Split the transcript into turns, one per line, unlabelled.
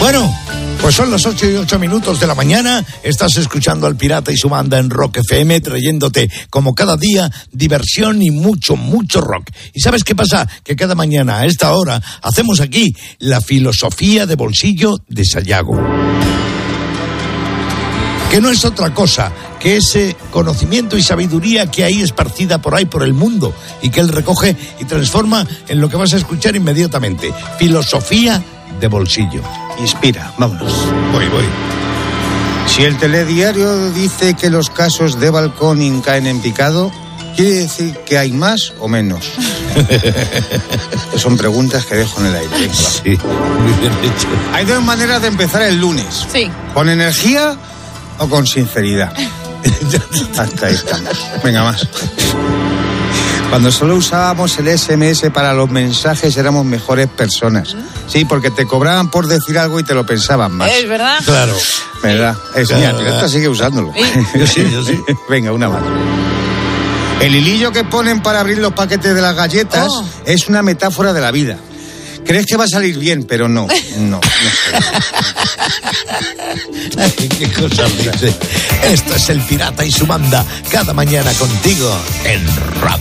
Bueno, pues son las 8:08 de la mañana. Estás escuchando al Pirata y su banda en Rock FM, trayéndote, como cada día, diversión y mucho, mucho rock. ¿Y sabes qué pasa? Que cada mañana a esta hora hacemos aquí la filosofía de bolsillo de Sayago, que no es otra cosa que ese conocimiento y sabiduría que hay esparcida por ahí por el mundo y que él recoge y transforma en lo que vas a escuchar inmediatamente. Filosofía de bolsillo.
Inspira, vámonos.
Voy.
Si el telediario dice que los casos de balconing caen en picado, ¿quiere decir que hay más o menos? Son preguntas que dejo en el aire.
Sí, muy bien hecho.
Hay dos maneras de empezar el lunes.
Sí.
¿Con energía o con sinceridad? Hasta ahí estamos. Venga, más. Cuando solo usábamos el SMS para los mensajes éramos mejores personas. Sí, porque te cobraban por decir algo y te lo pensaban más.
¿Es verdad?
Claro.
¿Verdad? Mira, Pirata sigue usándolo.
Yo sí.
Venga, una más. El hilillo que ponen para abrir los paquetes de las galletas es una metáfora de la vida. Crees que va a salir bien, pero no.
Ay, qué cosa dice. Esto es el Pirata y su banda, cada mañana contigo en Rock